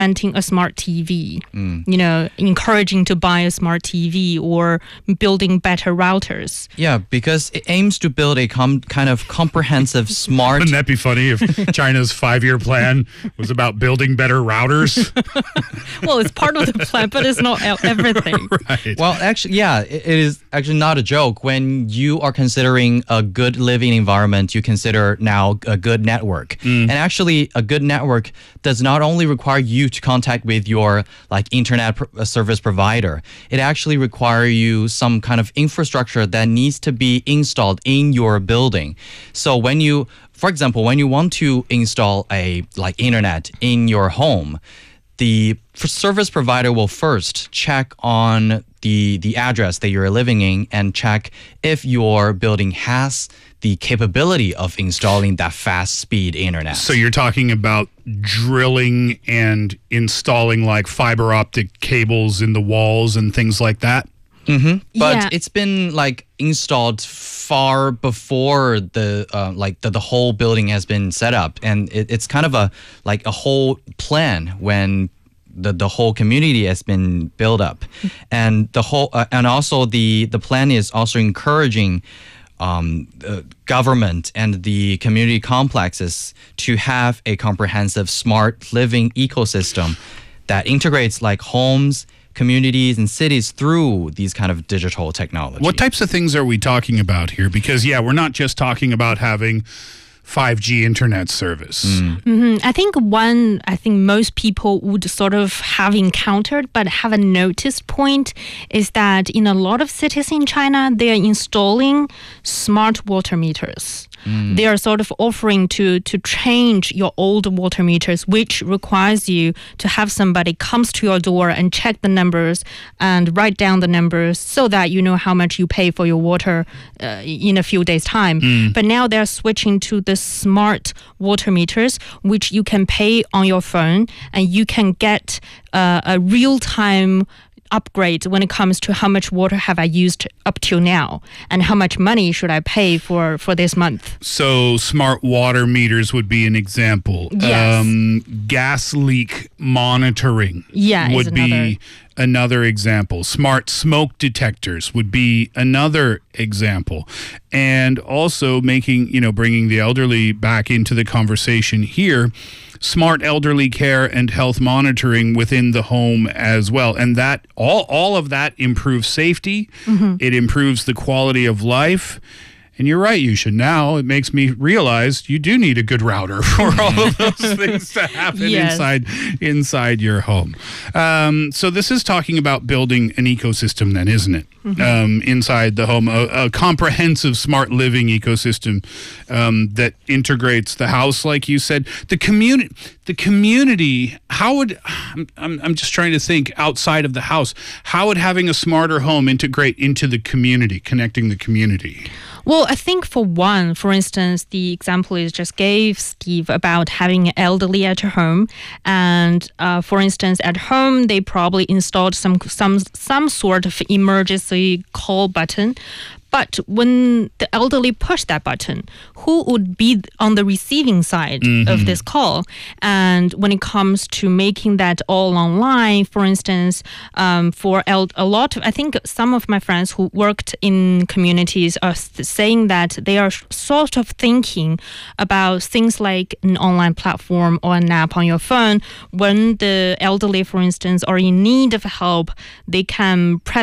implementing a smart TV, encouraging to buy a smart TV or building better routers. Yeah, because it aims to build a kind of comprehensive smart... Wouldn't that be funny if China's 5-year plan was about building better routers? Well, it's part of the plan, but it's not everything. Right. Well, actually, yeah, it is actually not a joke. When you are considering a good living environment, you consider now a good network. And actually, a good network does not only require you to contact with your internet service provider. It actually requires you some kind of infrastructure that needs to be installed in your building. So for example, when you want to install a internet in your home, the service provider will first check on the address that you're living in and check if your building has the capability of installing that fast speed internet. So you're talking about drilling and installing fiber optic cables in the walls and things like that? But it's been installed far before the whole building has been set up, and it's kind of a whole plan when the whole community has been built up, and and also the plan is also encouraging the government and the community complexes to have a comprehensive smart living ecosystem that integrates homes, communities, and cities through these kind of digital technology. What types of things are we talking about here? Because, we're not just talking about having 5G internet service. I think most people would sort of have encountered but haven't noticed point is that in a lot of cities in China, they are installing smart water meters. They are sort of offering to change your old water meters, which requires you to have somebody comes to your door and check the numbers and write down the numbers so that you know how much you pay for your water in a few days' time. But now they're switching to the smart water meters, which you can pay on your phone, and you can get a real-time upgrade when it comes to how much water have I used up till now and how much money should I pay for this month. So smart water meters would be an example. Yes. Gas leak monitoring would be another example. Smart smoke detectors would be another example. And also bringing the elderly back into the conversation here, smart elderly care and health monitoring within the home as well. And that all of that improves safety. It improves the quality of life. And you're right, Yusha. Now it makes me realize you do need a good router for all of those things to happen inside your home. So this is talking about building an ecosystem then, isn't it? Inside the home, a comprehensive smart living ecosystem that integrates the house, like you said. The community, how would, I'm just trying to think outside of the house, how would having a smarter home integrate into the community, connecting the community? Well, I think for instance, the example is just gave Steve about having an elderly at home. And for instance, at home, they probably installed some sort of emergency call button. But when the elderly push that button, who would be on the receiving side of this call? And when it comes to making that all online, for instance, for a lot of, I think some of my friends who worked in communities are saying that they are sort of thinking about things like an online platform or an app on your phone. When the elderly, for instance, are in need of help, they can press